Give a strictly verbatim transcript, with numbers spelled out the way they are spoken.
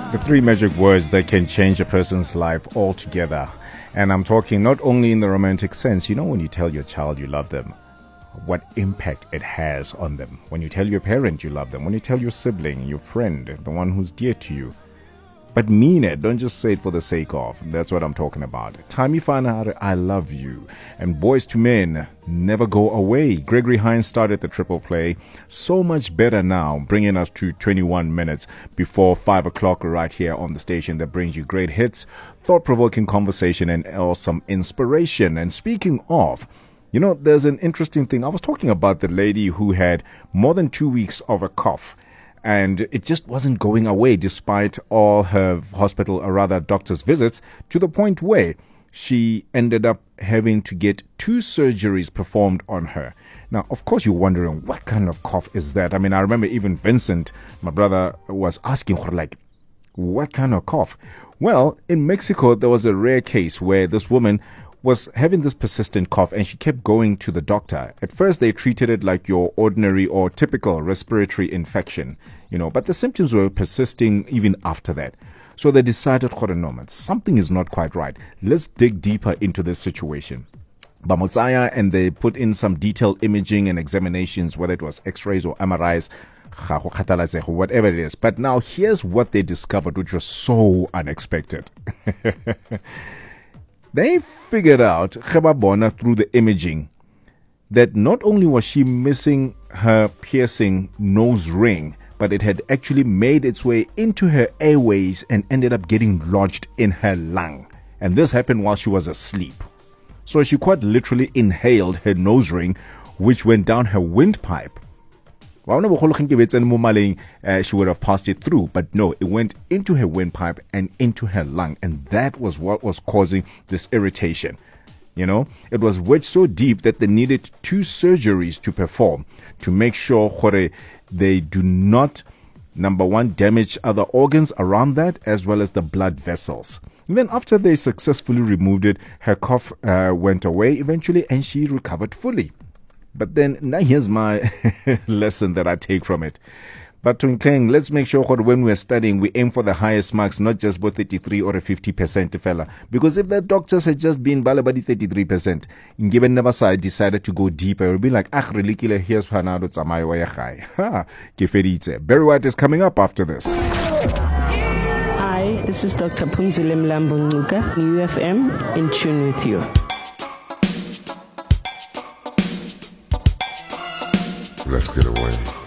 The three magic words that can change a person's life altogether. And I'm talking not only in the romantic sense. You know, when you tell your child you love them, what impact it has on them. When you tell your parent you love them, when you tell your sibling, your friend, the one who's dear to you. But mean it. Don't just say it for the sake of. That's what I'm talking about. Time you find out I love you. And Boys to Men never go away. Gregory Hines started the triple play. So much better now, bringing us to twenty-one minutes before five o'clock right here on the station that brings you great hits, thought-provoking conversation, and awesome inspiration. And speaking of, you know, there's an interesting thing. I was talking about the lady who had more than two weeks of a cough. And it just wasn't going away despite all her hospital, or rather doctor's visits, to the point where she ended up having to get two surgeries performed on her. Now, of course, you're wondering, what kind of cough is that? I mean, I remember even Vincent, my brother, was asking her, like, what kind of cough? Well, in Mexico, there was a rare case where this woman was having this persistent cough and she kept going to the doctor. At first, they treated it like your ordinary or typical respiratory infection, you know, but the symptoms were persisting even after that. So they decided, something is not quite right. Let's dig deeper into this situation. Bamotsaya, and they put in some detailed imaging and examinations, whether it was x-rays or M R Is, whatever it is. But now here's what they discovered, which was so unexpected. They figured out, through the imaging, that not only was she missing her piercing nose ring, but it had actually made its way into her airways and ended up getting lodged in her lung. And this happened while she was asleep. So she quite literally inhaled her nose ring, which went down her windpipe. Uh, she would have passed it through, but no, it went into her windpipe and into her lung, and that was what was causing this irritation. You know, it was wedged so deep that they needed two surgeries to perform to make sure they do not, number one, damage other organs around that, as well as the blood vessels. And then after they successfully removed it, her cough uh, went away eventually, and she recovered fully. But then, now here's my lesson that I take from it. But Twinkling, let's make sure when we're studying, we aim for the highest marks, not just both thirty-three or a fifty percent fella. Because if the doctors had just been balabadi thirty-three percent, in given never side decided to go deeper, it would be like, ah, really, here's Hanado Tsamai Wayahai. Ha, Keferite. Barry White is coming up after this. Hi, this is Doctor Phumzile Mlambo Ngcuka, U F M, in tune with you. Let's get away.